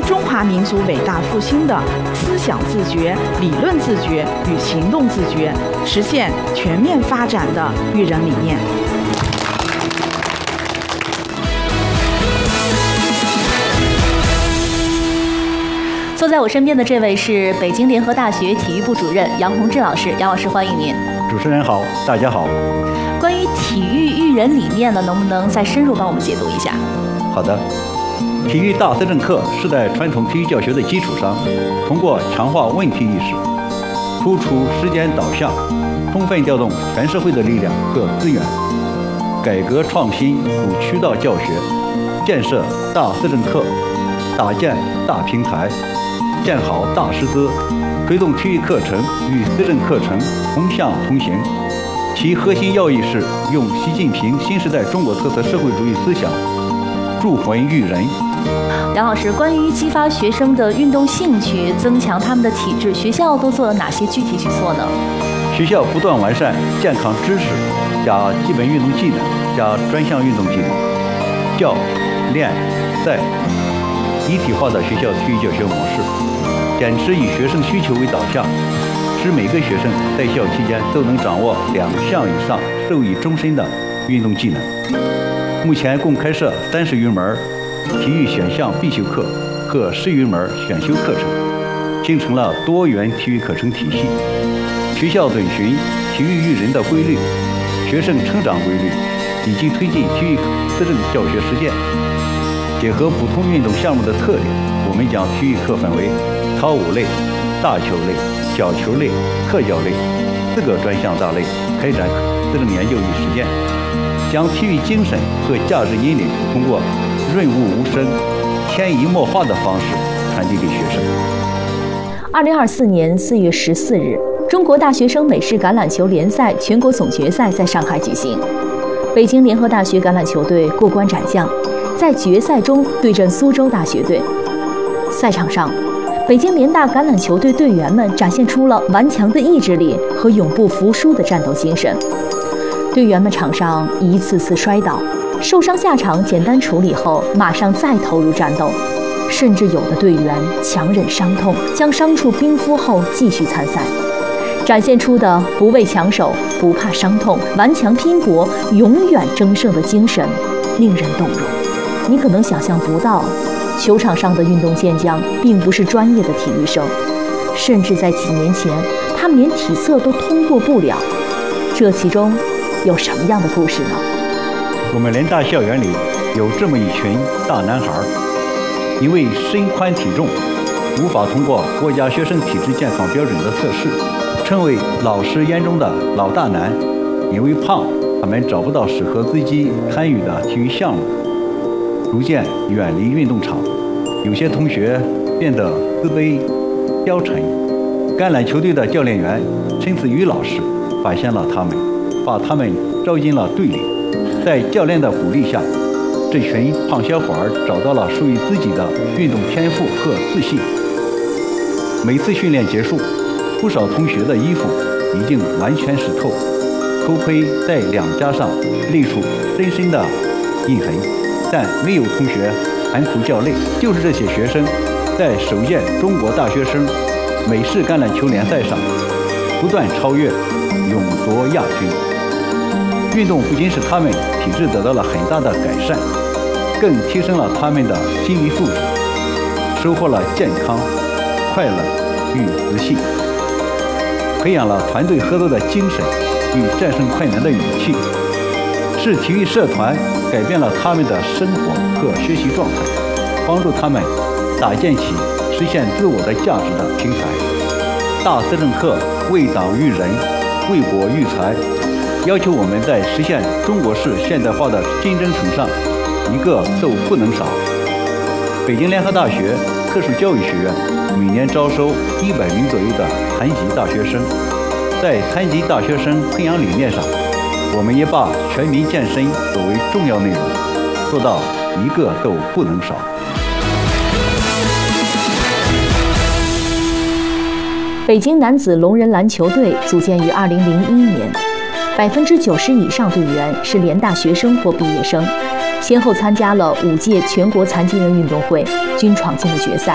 中华民族伟大复兴的思想自觉、理论自觉与行动自觉，实现全面发展的育人理念。 坐在我身边的这位是北京联合大学体育部主任杨洪志老师，杨老师欢迎您。 主持人好，大家好。 关于体育育人理念呢，能不能再深入帮我们解读一下？ 好的，体育大思政课是在传统体育教学的基础上，通过强化问题意识，突出时间导向，充分调动全社会的力量和资源，改革创新主渠道教学，建设大思政课，搭建大平台，建好大师资，推动体育课程与思政课程同向同行。其核心要义是用习近平新时代中国特色社会主义思想铸魂育人。 杨老师，关于激发学生的运动兴趣，增强他们的体质，学校都做了哪些具体举措呢？ 学校不断完善健康知识加基本运动技能加专项运动技能，教、练、赛一体化的学校体育教学模式，坚持以学生需求为导向，使每个学生在校期间都能掌握2项以上受益终身的运动技能。目前共开设30余门体育选项必修课和10余门选修课程，形成了多元体育课程体系。学校遵循体育育人的规律、学生成长规律，以及推进体育思政教学实践。结合不同运动项目的特点，我们将体育课分为操舞类、大球类、小球类、特教类4个专项大类，开展思政研究与实践，将体育精神和价值引领通过润物无声、潜移默化的方式传递给学生。 2024年4月14日，中国大学生美式橄榄球联赛全国总决赛在上海举行。北京联合大学橄榄球队过关斩将，在决赛中对阵苏州大学队。赛场上，北京联大橄榄球队队员们展现出了顽强的意志力和永不服输的战斗精神。队员们场上一次次摔倒，受伤下场简单处理后，马上再投入战斗，甚至有的队员强忍伤痛，将伤处冰敷后继续参赛，展现出的不畏强手、不怕伤痛、顽强拼搏、永远争胜的精神，令人动容。你可能想象不到，球场上的运动健将并不是专业的体育生，甚至在几年前，他们连体测都通过不了。这其中有什么样的故事呢？ 我们联大校园里有这么一群大男孩，因为身宽体重，无法通过国家学生体质健康标准的测试，成为老师眼中的老大难。因为胖，他们找不到适合自己参与的体育项目，逐渐远离运动场。有些同学变得自卑、消沉。橄榄球队的教练员陈思雨老师发现了他们，把他们招进了队里。在教练的鼓励下，这群胖小伙找到了属于自己的运动天赋和自信。每次训练结束，不少同学的衣服已经完全湿透，头盔在两颊上勒出深深的印痕，但没有同学喊苦叫累。就是这些学生，在首届中国大学生美式橄榄球联赛上不断超越，勇夺亚军。运动不仅使他们体质得到了很大的改善，更提升了他们的心理素质，收获了健康、快乐与自信，培养了团队合作的精神与战胜困难的勇气，使体育社团改变了他们的生活和学习状态，帮助他们搭建起实现自我的价值的平台。大思政课为党育人，为国育才，要求我们在实现中国式现代化的新征程上一个都不能少。北京联合大学特殊教育学院每年招收100名左右的残疾大学生，在残疾大学生培养理念上，我们也把全民健身作为重要内容，做到一个都不能少。 北京男子龙人篮球队组建于2001年，90%以上队员是联大学生或毕业生，先后参加了5届全国残疾人运动会，均闯进了决赛。